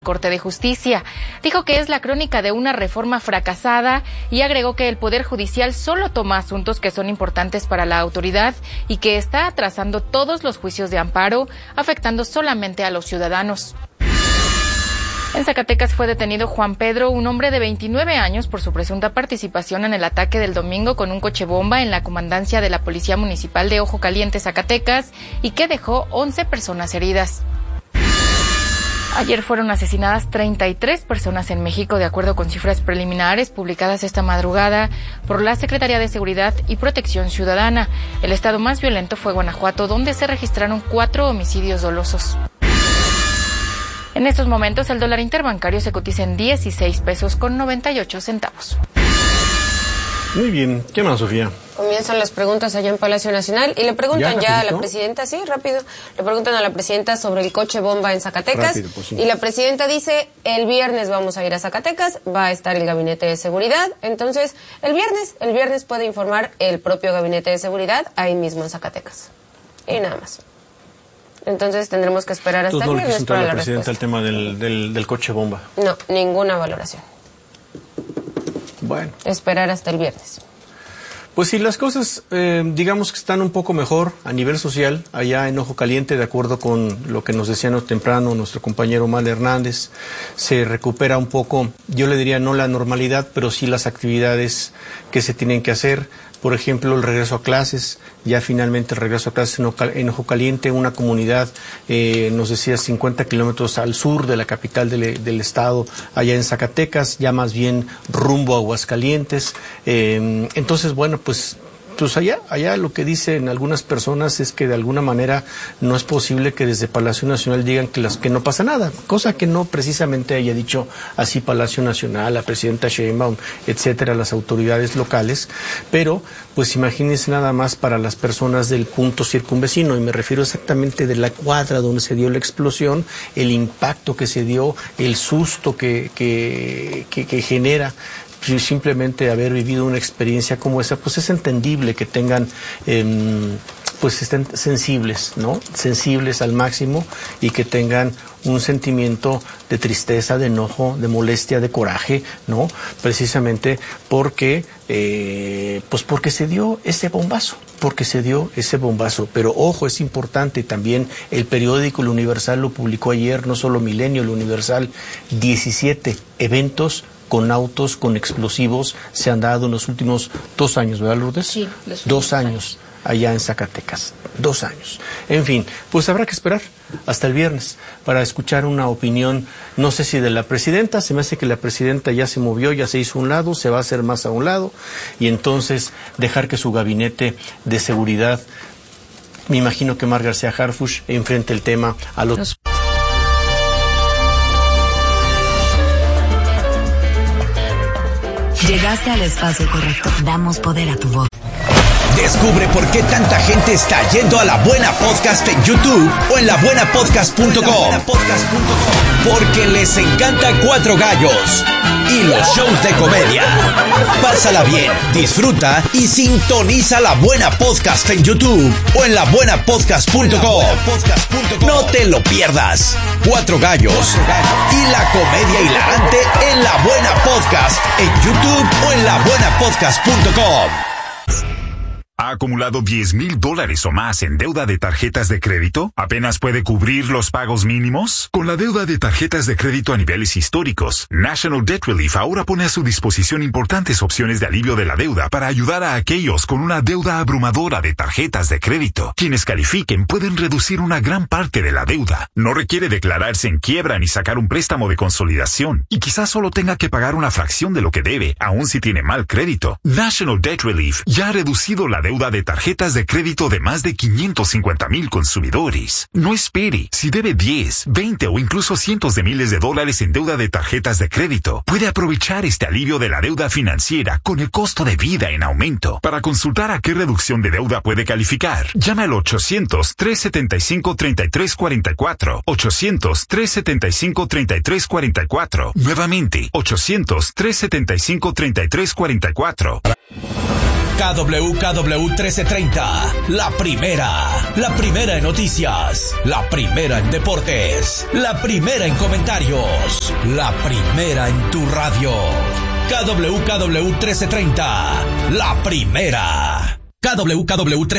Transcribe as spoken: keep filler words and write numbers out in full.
Corte de Justicia. Dijo que es la crónica de una reforma fracasada y agregó que el Poder Judicial solo toma asuntos que son importantes para la autoridad y que está atrasando todos los juicios de amparo, afectando solamente a los ciudadanos. En Zacatecas fue detenido Juan Pedro, un hombre de veintinueve años, por su presunta participación en el ataque del domingo con un coche bomba en la comandancia de la Policía Municipal de Ojo Caliente, Zacatecas, y que dejó once personas heridas. Ayer fueron asesinadas treinta y tres personas en México, de acuerdo con cifras preliminares publicadas esta madrugada por la Secretaría de Seguridad y Protección Ciudadana. El estado más violento fue Guanajuato, donde se registraron cuatro homicidios dolosos. En estos momentos, el dólar interbancario se cotiza en dieciséis pesos con noventa y ocho centavos. Muy bien. ¿Qué más, Sofía? Comienzan las preguntas allá en Palacio Nacional y le preguntan ya, ya a la presidenta, sí, rápido, le preguntan a la presidenta sobre el coche bomba en Zacatecas. Rápido, pues, sí. Y la presidenta dice, el viernes vamos a ir a Zacatecas, va a estar el gabinete de seguridad, entonces el viernes, el viernes puede informar el propio gabinete de seguridad ahí mismo en Zacatecas. Y nada más. Entonces tendremos que esperar hasta Entonces, el viernes para no le la presidenta respuesta. el tema del, del, del coche bomba. No, ninguna valoración. Bueno. Esperar hasta el viernes. Pues sí, las cosas, eh, digamos que están un poco mejor a nivel social, allá en Ojo Caliente, de acuerdo con lo que nos decía temprano nuestro compañero Mal Hernández, se recupera un poco, yo le diría no la normalidad, pero sí las actividades que se tienen que hacer. Por ejemplo, el regreso a clases, ya finalmente el regreso a clases en Ojo Caliente, una comunidad, eh, nos decía, cincuenta kilómetros al sur de la capital del, del estado, allá en Zacatecas, ya más bien rumbo a Aguascalientes. Eh, entonces, bueno, pues... Pues allá, allá lo que dicen algunas personas es que de alguna manera no es posible que desde Palacio Nacional digan que, las, que no pasa nada, cosa que no precisamente haya dicho así Palacio Nacional, la presidenta Sheinbaum, etcétera, las autoridades locales, pero pues imagínense nada más para las personas del punto circunvecino, y me refiero exactamente de la cuadra donde se dio la explosión, el impacto que se dio, el susto que, que, que, que genera simplemente haber vivido una experiencia como esa. Pues es entendible que tengan, eh, pues estén sensibles, ¿no? Sensibles al máximo, y que tengan un sentimiento de tristeza, de enojo, de molestia, de coraje, ¿no? Precisamente porque, eh, pues porque se dio ese bombazo, porque se dio ese bombazo. Pero ojo, es importante también, el periódico El Universal lo publicó ayer, no solo Milenio, El Universal, diecisiete eventos con autos, con explosivos, se han dado en los últimos dos años, ¿verdad, Lourdes? Sí, los dos años allá en Zacatecas, dos años. En fin, pues habrá que esperar hasta el viernes para escuchar una opinión, no sé si de la presidenta, se me hace que la presidenta ya se movió, ya se hizo a un lado, se va a hacer más a un lado, y entonces dejar que su gabinete de seguridad, me imagino que Mar García Harfuch, enfrente el tema a los... los... Llegaste al espacio correcto. Damos poder a tu voz. Descubre por qué tanta gente está yendo a La Buena Podcast en YouTube o en la buena podcast punto com. Porque les encanta Cuatro Gallos y los shows de comedia. Pásala bien, disfruta y sintoniza La Buena Podcast en YouTube o en la buena podcast punto com. No te lo pierdas. Cuatro Gallos y la comedia hilarante en La Buena Podcast en YouTube o en la buena podcast punto com. ¿Ha acumulado diez mil dólares o más en deuda de tarjetas de crédito? ¿Apenas puede cubrir los pagos mínimos? Con la deuda de tarjetas de crédito a niveles históricos, National Debt Relief ahora pone a su disposición importantes opciones de alivio de la deuda para ayudar a aquellos con una deuda abrumadora de tarjetas de crédito. Quienes califiquen pueden reducir una gran parte de la deuda. No requiere declararse en quiebra ni sacar un préstamo de consolidación, y quizás solo tenga que pagar una fracción de lo que debe, aun si tiene mal crédito. National Debt Relief ya ha reducido la deuda de tarjetas de crédito de más de quinientos cincuenta mil consumidores. No espere. Si debe diez, veinte o incluso cientos de miles de dólares en deuda de tarjetas de crédito, puede aprovechar este alivio de la deuda financiera con el costo de vida en aumento. Para consultar a qué reducción de deuda puede calificar, llama al ochocientos, trescientos setenta y cinco, treinta y tres cuarenta y cuatro. ochocientos, trescientos setenta y cinco, treinta y tres cuarenta y cuatro. Nuevamente, ochocientos, trescientos setenta y cinco, treinta y tres cuarenta y cuatro. K W K W trece treinta, la primera, la primera en noticias, la primera en deportes, la primera en comentarios, la primera en tu radio. K W K W trece treinta, la primera. K W K W trece